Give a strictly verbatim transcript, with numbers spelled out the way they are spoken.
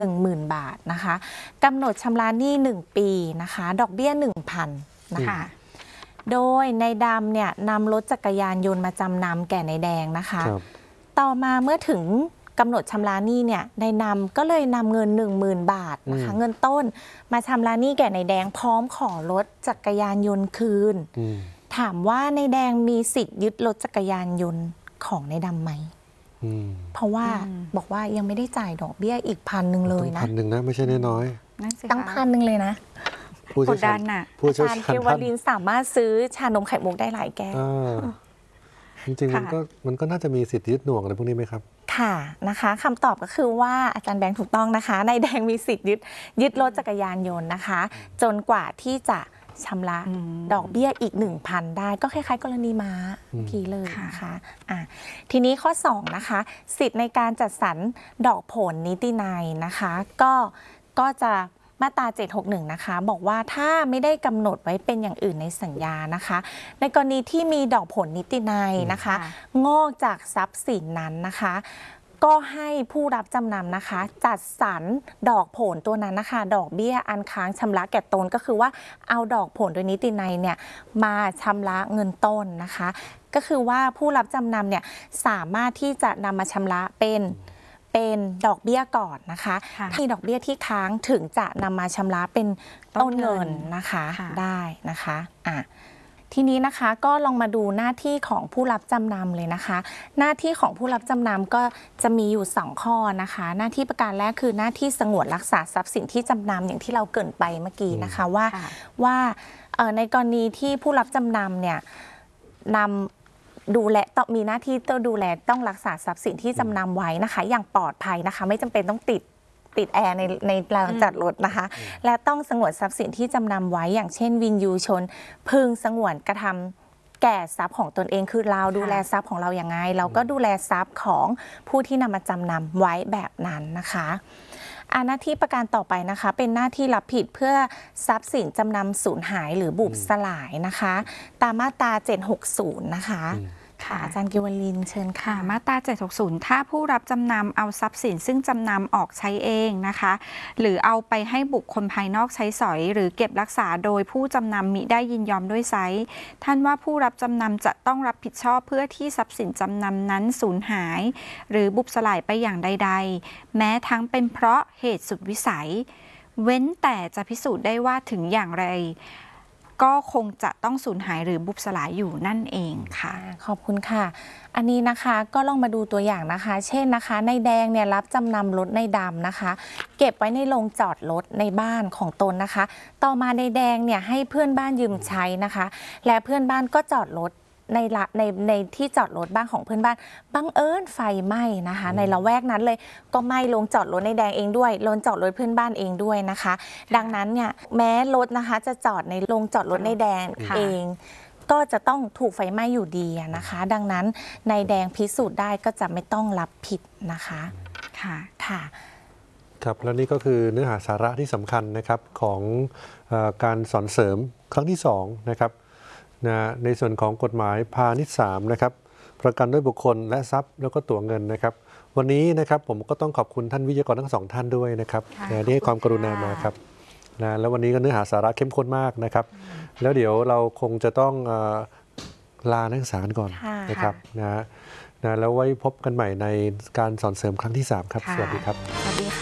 หนึ่งหมื่น บาทนะคะกำหนดชำระหนี้หนึ่งปีนะคะดอกเบี้ย หนึ่งพัน นะคะโดยในดำเนี่ยนำรถจักรยานยนต์มาจำนำแก่ในแดงนะคะต่อมาเมื่อถึงกำหนดชำระหนี้เนี่ยในนำก็เลยนำเงิน หนึ่งหมื่น บาทนะคะเงินต้นมาชำระหนี้แก่ในแดงพร้อมขอรถจักรยานยนต์คืนถามว่าในแดงมีสิทธิ์ยึดรถจักรยานยนต์ของในดำไหมเพราะว่าบอกว่ายังไม่ได้จ่ายดอกเบี้ยอีกพันหนึ่งเลยนะพันหนึ่งนะไม่ใช่น้อยตั้งพันหนึ่งเลยนะผู้เชี่ยวชาญน่ะผู้เชี่ยวชาญเทวลินสามารถซื้อชานมไข่มุกได้หลายแก้วจริงๆมันก็มันก็น่าจะมีสิทธิ์ยึดหน่วงอะไรพวกนี้ไหมครับค่ะนะคะคำตอบก็คือว่าอาจารย์แบงค์ถูกต้องนะคะนายแดงมีสิทธิ์ยึดยึดรถจักรยานยนต์นะคะจนกว่าที่จะชำระดอกเบี้ยอีก หนึ่งพัน ได้ก็คล้ายๆกรณีม้าทีเลยนะคะอ่ะทีนี้ข้อสองนะคะสิทธิ์ในการจัดสรรดอกผลนิตินัยนะคะก็ก็จะมาตราเจ็ดหกหนึ่งนะคะบอกว่าถ้าไม่ได้กำหนดไว้เป็นอย่างอื่นในสัญญานะคะในกรณีที่มีดอกผลนิตินัยนะคะงอกจากทรัพย์สินนั้นนะคะก็ให้ผู้รับจำนำนะคะจัดสรรดอกผลตัวนั้นนะคะดอกเบี้ยอันค้างชำระแก่ตนก็คือว่าเอาดอกผลโดยนิตินัยเนี่ยมาชำระเงินต้นนะคะก็คือว่าผู้รับจำนำเนี่ยสามารถที่จะนำมาชำระเป็นเป็นดอกเบี้ยก่อนนะคะที่ดอกเบี้ยที่ค้างถึงจะนำมาชำระเป็นต้นเงินนะคะได้นะคะอ่ะทีนี้นะคะก็ลองมาดูหน้าที่ของผู้รับจำนำเลยนะคะหน้าที่ของผู้รับจำนำก็จะมีอยู่สองข้อนะคะหน้าที่ประการแรกคือหน้าที่สงวนรักษาทรัพย์สินที่จำนำอย่างที่เราเกริ่นไปเมื่อกี้นะคะว่าว่าในกรณีที่ผู้รับจำนำเนี่ยนำดูแลต้องมีหน้าที่ต้องดูแลต้องรักษาทรัพย์สินที่จำนำไว้นะคะอย่างปลอดภัยนะคะไม่จำเป็นต้องติดติดแอร์ในในลานจอดรถนะคะและต้องสงวนทรัพย์สินที่จำนำไว้อย่างเช่นวินยูชนพึงสงวนกระทำแก่ทรัพย์ของตนเองคือเราดูแลทรัพย์ของเราอย่างไงเราก็ดูแลทรัพย์ของผู้ที่นำมาจำนำไว้แบบนั้นนะคะหน้าที่ประการต่อไปนะคะเป็นหน้าที่รับผิดเพื่อทรัพย์สินจำนำสูญหายหรือบุบสลายนะคะตามมาตราเจ็ดหกศูนย์นะคะค่ะอาจารย์กิวลินเชิญค่ะมาตราเจ็ดหกศูนย์ถ้าผู้รับจำนำเอาทรัพย์สินซึ่งจำนำออกใช้เองนะคะหรือเอาไปให้บุคคลภายนอกใช้สอยหรือเก็บรักษาโดยผู้จำนำมิได้ยินยอมด้วยไซร้ท่านว่าผู้รับจำนำจะต้องรับผิดชอบเพื่อที่ทรัพย์สินจำนำนั้นสูญหายหรือบุบสลายไปอย่างใดๆแม้ทั้งเป็นเพราะเหตุสุดวิสัยเว้นแต่จะพิสูจน์ได้ว่าถึงอย่างไรก็คงจะต้องสูญหายหรือบุบสลายอยู่นั่นเองค่ะขอบคุณค่ะอันนี้นะคะก็ลองมาดูตัวอย่างนะคะเช่นนะคะในแดงเนี่ยรับจำนำรถในดำนะคะเก็บไว้ในโรงจอดรถในบ้านของตนนะคะต่อมาในแดงเนี่ยให้เพื่อนบ้านยืมใช้นะคะและเพื่อนบ้านก็จอดรถในละในในที่จอดรถบ้านของเพื่อนบ้านบังเอิญไฟไหม้นะคะในละแวกนั้นเลยก็ไหม้ลงจอดรถในแดงเองด้วยลงจอดรถเพื่อนบ้านเองด้วยนะคะดังนั้นเนี่ยแม้รถนะคะจะจอดในโรงจอดรถในแดงเองก็จะต้องถูกไฟไหม้อยู่ดีนะคะดังนั้นในแดงพิสูจน์ได้ก็จะไม่ต้องรับผิดนะคะค่ะค่ะครับแล้วนี่ก็คือเนื้อหาสาระที่สำคัญนะครับของเอ่อการสอนเสริมครั้งที่สองนะครับนะในส่วนของกฎหมายพาณิชย์สามนะครับประกันด้วยบุคคลและทรัพย์แล้วก็ตั๋วเงินนะครับวันนี้นะครับผมก็ต้องขอบคุณท่านวิทยากรทั้งสองท่านด้วยนะครับที่ให้ความกรุณามาครับนะแล้ววันนี้ก็เนื้อหาสาระเข้มข้นมากนะครับแล้วเดี๋ยวเราคงจะต้องลานักศึกษากันก่อนนะครับนะนะแล้วไว้พบกันใหม่ในการสอนเสริมครั้งที่สามครับสวัสดีครับสวัสดีค่ะ